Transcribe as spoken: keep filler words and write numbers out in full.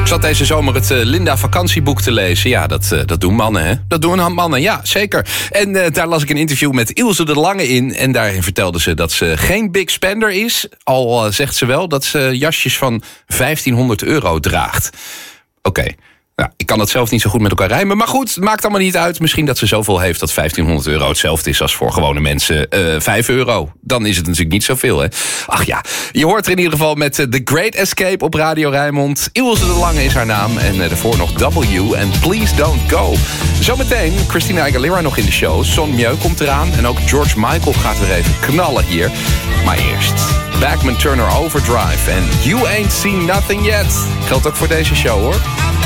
Ik zat deze zomer het uh, Linda vakantieboek te lezen. Ja, dat, uh, dat doen mannen, hè? Dat doen mannen, ja, zeker. En uh, daar las ik een interview met Ilse de Lange in. En daarin vertelde ze dat ze geen big spender is. Al uh, zegt ze wel dat ze jasjes van vijftienhonderd euro draagt. Oké. Okay. Nou, ik kan dat zelf niet zo goed met elkaar rijmen. Maar goed, het maakt allemaal niet uit. Misschien dat ze zoveel heeft dat vijftienhonderd euro hetzelfde is als voor gewone mensen uh, vijf euro. Dan is het natuurlijk niet zoveel, hè. Ach ja, je hoort er in ieder geval met uh, The Great Escape op Radio Rijnmond. Ilse de Lange is haar naam. En uh, daarvoor nog W en Please Don't Go. Zometeen Christina Aguilera nog in de show. Son Mieu komt eraan. En ook George Michael gaat weer even knallen hier. Maar eerst Bachman Turner Overdrive en You Ain't Seen Nothing Yet. Geldt ook voor deze show, hoor.